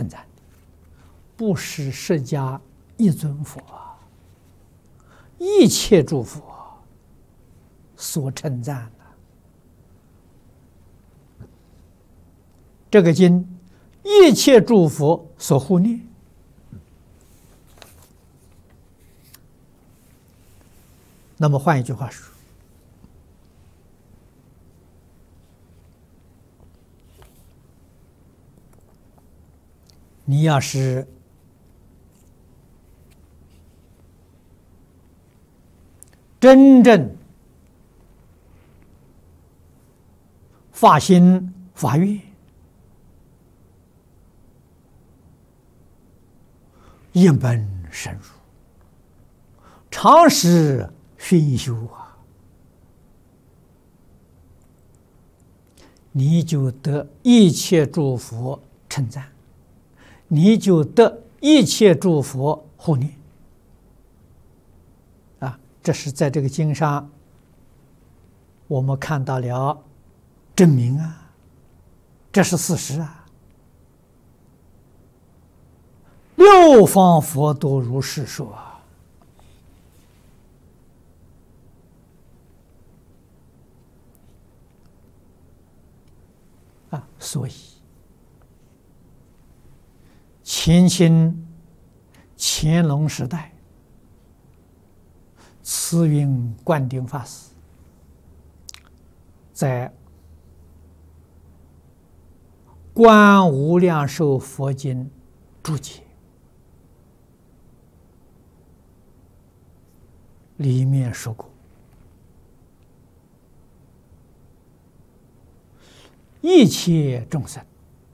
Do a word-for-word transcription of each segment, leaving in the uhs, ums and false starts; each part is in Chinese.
称赞的，不是释迦一尊佛啊，一切诸佛所称赞的。这个经，一切诸佛所护念。那么换一句话说，你要是真正发心发愿，一门深入，常时熏修啊，你就得一切诸佛称赞，你就得一切诸佛护念啊！这是在这个经上，我们看到了证明啊，这是事实啊。六方佛都如是说啊。啊，所以前清乾隆时代，慈云灌顶法师在《观无量寿佛经》注解里面说过，一切众生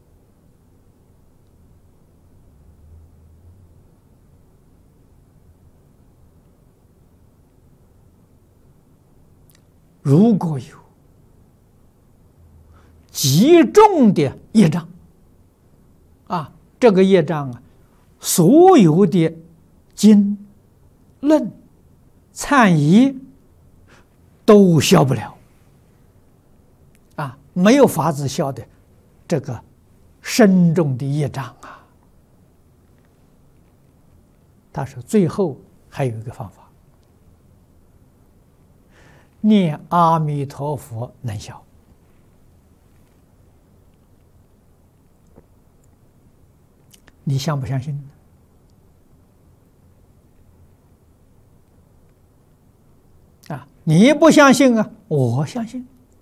如果有极重的业障啊，这个业障啊，所有的经论忏仪都消不了啊，没有法子消的这个深重的业障啊。他说最后还有一个方法，念阿弥陀佛能消。你相不相信呢？啊，你不相信啊，我相信。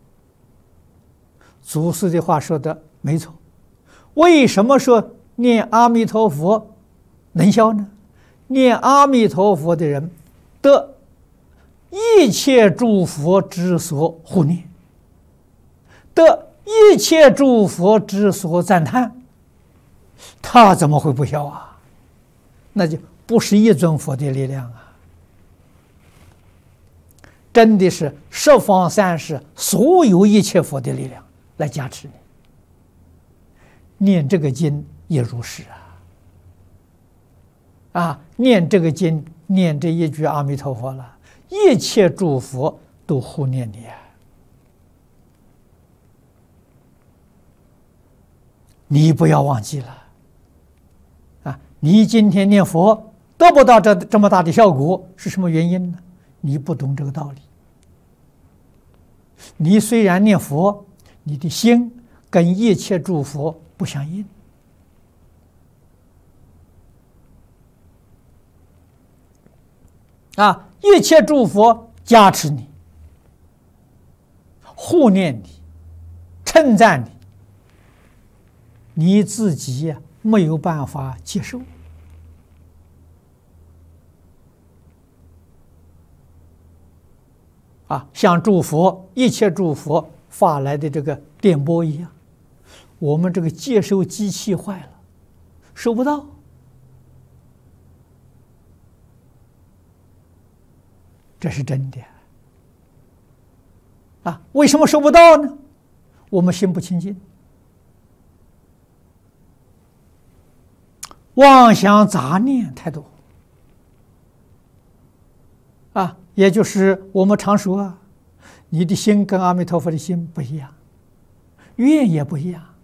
祖师的话说的没错。为什么说念阿弥陀佛能消呢？念阿弥陀佛的人得一切诸佛之所护念，得一切诸佛之所赞叹，他怎么会不消啊？那就不是一尊佛的力量啊，真的是十方三世所有一切佛的力量来加持你。念这个经也如是啊。啊，念这个经，念这一句阿弥陀佛了，一切诸佛都护念你啊！你不要忘记了啊！你今天念佛得不到这这么大的效果，是什么原因呢？你不懂这个道理。你虽然念佛，你的心跟一切诸佛不相应。啊！一切诸佛加持你、护念你、称赞你，你自己没有办法接受。啊，像诸佛一切诸佛发来的这个电波一样，我们这个接收机器坏了，收不到。这是真的啊！为什么收不到呢？我们心不清净，妄想杂念太多啊！也就是我们常说啊，你的心跟阿弥陀佛的心不一样，愿也不一样。